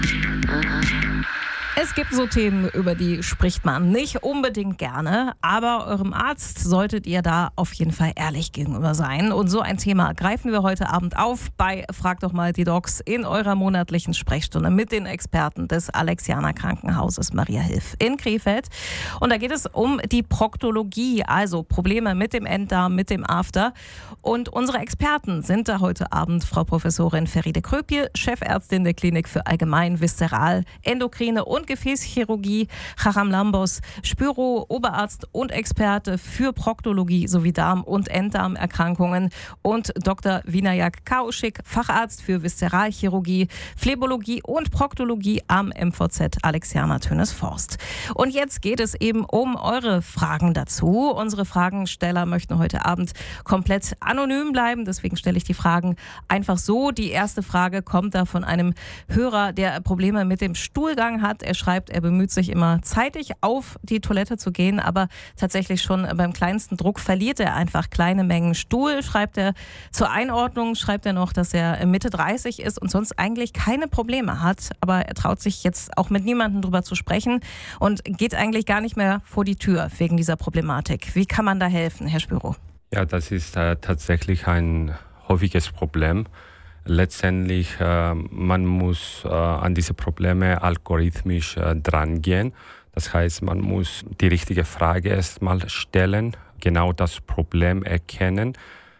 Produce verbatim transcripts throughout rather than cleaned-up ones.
Es gibt so Themen, über die spricht man nicht unbedingt gerne, aber eurem Arzt solltet ihr da auf jeden Fall ehrlich gegenüber sein. Und so ein Thema greifen wir heute Abend auf bei Frag doch mal die Docs in eurer monatlichen Sprechstunde mit den Experten des Alexianer Krankenhauses Maria Hilf in Krefeld. Und da geht es um die Proktologie, also Probleme mit dem Enddarm, mit dem After. Und unsere Experten sind da heute Abend Frau Professorin Feride Kröpje, Chefärztin der Klinik für Allgemein, Viszeral, Endokrine und Gefäßchirurgie, Charam Lambos, Spüro, Oberarzt und Experte für Proktologie sowie Darm- und Enddarmerkrankungen und Doktor Vinayak Kaushik, Facharzt für Viszeralchirurgie, Phlebologie und Proktologie am M V Z Alexianer Tönes-Forst. Und jetzt geht es eben um eure Fragen dazu. Unsere Fragensteller möchten heute Abend komplett anonym bleiben, deswegen stelle ich die Fragen einfach so. Die erste Frage kommt da von einem Hörer, der Probleme mit dem Stuhlgang hat. Er schreibt, er bemüht sich immer zeitig auf die Toilette zu gehen, aber tatsächlich schon beim kleinsten Druck verliert er einfach kleine Mengen Stuhl. Schreibt er zur Einordnung, schreibt er noch, dass er Mitte dreißig ist und sonst eigentlich keine Probleme hat, aber er traut sich jetzt auch mit niemandem drüber zu sprechen und geht eigentlich gar nicht mehr vor die Tür wegen dieser Problematik. Wie kann man da helfen, Herr Spüro? Ja, das ist äh, tatsächlich ein häufiges Problem. Letztendlich, äh, man muss äh, an diese Probleme algorithmisch äh, drangehen. Das heißt, man muss die richtige Frage erstmal stellen, genau das Problem erkennen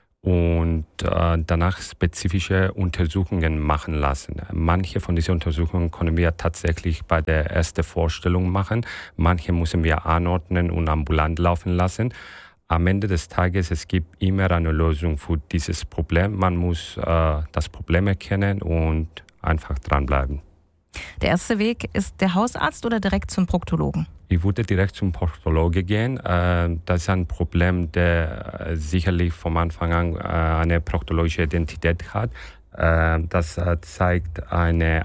und äh, danach spezifische Untersuchungen machen lassen. Manche von diesen Untersuchungen können wir tatsächlich bei der ersten Vorstellung machen. Manche müssen wir anordnen und ambulant laufen lassen. Am Ende des Tages, es gibt immer eine Lösung für dieses Problem. Man muss äh, das Problem erkennen und einfach dranbleiben. Der erste Weg ist der Hausarzt oder direkt zum Proktologen? Ich würde direkt zum Proktologe gehen. Äh, das ist ein Problem, der äh, sicherlich vom Anfang an äh, eine proktologische Identität hat. Äh, das äh, zeigt eine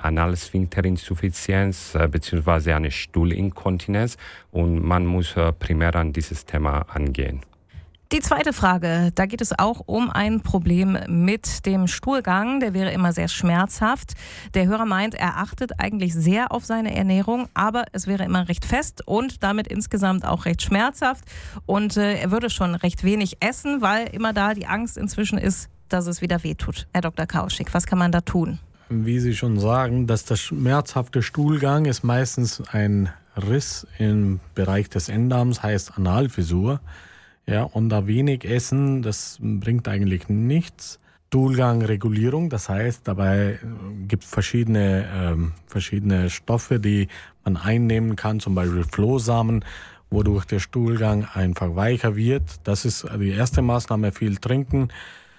Analsphinkterinsuffizienz äh, bzw. eine Stuhlinkontinenz und man muss äh, primär an dieses Thema angehen. Die zweite Frage, da geht es auch um ein Problem mit dem Stuhlgang. Der wäre immer sehr schmerzhaft. Der Hörer meint, er achtet eigentlich sehr auf seine Ernährung, aber es wäre immer recht fest und damit insgesamt auch recht schmerzhaft. Und äh, er würde schon recht wenig essen, weil immer da die Angst inzwischen ist, dass es wieder wehtut. Herr Doktor Kaushik, was kann man da tun? Wie Sie schon sagen, dass der schmerzhafte Stuhlgang ist meistens ein Riss im Bereich des Enddarms, heißt Analfissur. Ja, und da wenig essen, das bringt eigentlich nichts. Stuhlgangregulierung, das heißt, dabei gibt es verschiedene, ähm, verschiedene Stoffe, die man einnehmen kann, zum Beispiel Flohsamen, wodurch der Stuhlgang einfach weicher wird. Das ist die erste Maßnahme, viel trinken.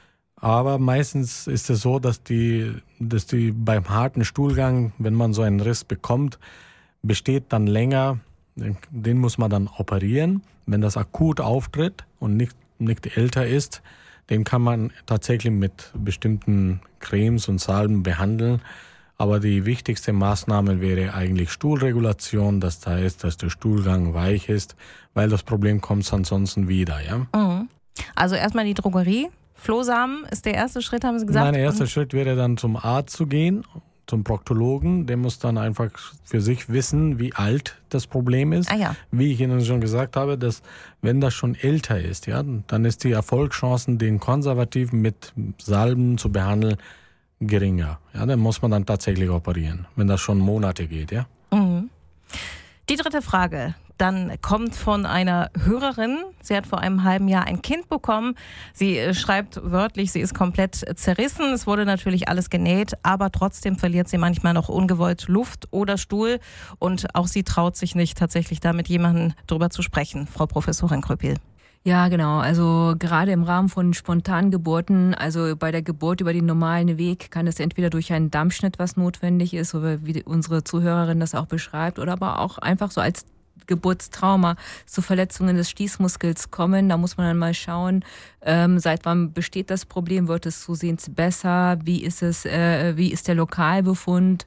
Aber meistens ist es so, dass die, dass die beim harten Stuhlgang, wenn man so einen Riss bekommt, besteht dann länger. Den muss man dann operieren. Wenn das akut auftritt und nicht, nicht älter ist, den kann man tatsächlich mit bestimmten Cremes und Salben behandeln. Aber die wichtigste Maßnahme wäre eigentlich Stuhlregulation. Das heißt, dass der Stuhlgang weich ist, weil das Problem kommt ansonsten wieder. Ja? Mhm. Also erstmal die Drogerie. Flohsamen ist der erste Schritt, haben Sie gesagt? Mein erster mhm. Schritt wäre dann zum Arzt zu gehen, zum Proktologen. Der muss dann einfach für sich wissen, wie alt das Problem ist. Ah, ja. Wie ich Ihnen schon gesagt habe, dass wenn das schon älter ist, ja, dann ist die Erfolgschancen, den Konservativen mit Salben zu behandeln, geringer. Ja, dann muss man dann tatsächlich operieren, wenn das schon Monate geht. Ja. Mhm. Die dritte Frage. Dann kommt von einer Hörerin, sie hat vor einem halben Jahr ein Kind bekommen. Sie schreibt wörtlich, sie ist komplett zerrissen. Es wurde natürlich alles genäht, aber trotzdem verliert sie manchmal noch ungewollt Luft oder Stuhl. Und auch sie traut sich nicht, tatsächlich da mit jemandem drüber zu sprechen, Frau Professorin Kröpje. Ja, genau. Also gerade im Rahmen von Spontangeburten, also bei der Geburt über den normalen Weg, kann es entweder durch einen Dammschnitt, was notwendig ist, oder wie unsere Zuhörerin das auch beschreibt, oder aber auch einfach so als Geburtstrauma zu Verletzungen des Stießmuskels kommen. Da muss man dann mal schauen, ähm, seit wann besteht das Problem, wird es zusehends besser, wie ist es, äh, wie ist der Lokalbefund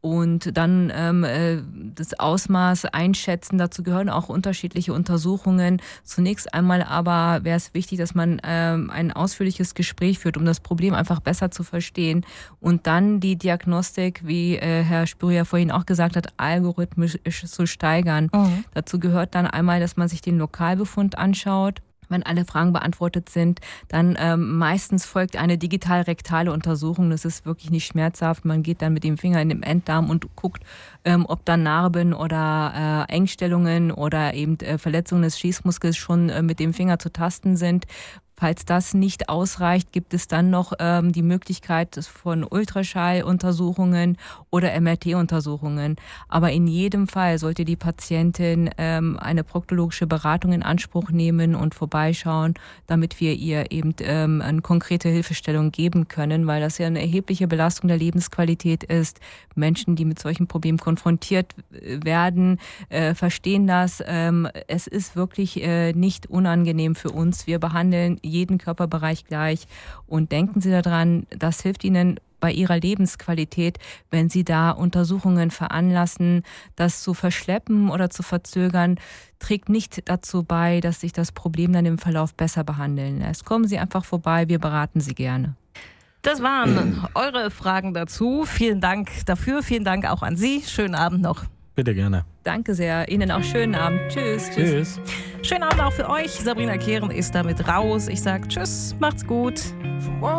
und dann ähm, äh, das Ausmaß einschätzen. Dazu gehören auch unterschiedliche Untersuchungen. Zunächst einmal aber wäre es wichtig, dass man ähm, ein ausführliches Gespräch führt, um das Problem einfach besser zu verstehen und dann die Diagnostik, wie äh, Herr Spürrier vorhin auch gesagt hat, algorithmisch zu steigern. Mhm. Dazu gehört dann einmal, dass man sich den Lokalbefund anschaut. Wenn alle Fragen beantwortet sind, dann ähm, meistens folgt eine digital-rektale Untersuchung. Das ist wirklich nicht schmerzhaft. Man geht dann mit dem Finger in den Enddarm und guckt, ähm, ob da Narben oder äh, Engstellungen oder eben äh, Verletzungen des Schließmuskels schon äh, mit dem Finger zu tasten sind. Falls das nicht ausreicht, gibt es dann noch ähm, die Möglichkeit von Ultraschalluntersuchungen oder M R T-Untersuchungen. Aber in jedem Fall sollte die Patientin ähm, eine proktologische Beratung in Anspruch nehmen und vorbeischauen, damit wir ihr eben ähm, eine konkrete Hilfestellung geben können, weil das ja eine erhebliche Belastung der Lebensqualität ist. Menschen, die mit solchen Problemen konfrontiert werden, äh, verstehen das. Ähm, es ist wirklich äh, nicht unangenehm für uns. Wir behandeln jeden Körperbereich gleich und denken Sie daran, das hilft Ihnen bei Ihrer Lebensqualität, wenn Sie da Untersuchungen veranlassen. Das zu verschleppen oder zu verzögern, trägt nicht dazu bei, dass sich das Problem dann im Verlauf besser behandeln lässt. Kommen Sie einfach vorbei, wir beraten Sie gerne. Das waren eure Fragen dazu. Vielen Dank dafür, vielen Dank auch an Sie. Schönen Abend noch. Bitte gerne. Danke sehr. Ihnen auch schönen Abend. Tschüss. Tschüss. Schönen Abend auch für euch. Sabrina Kehren ist damit raus. Ich sage Tschüss, macht's gut.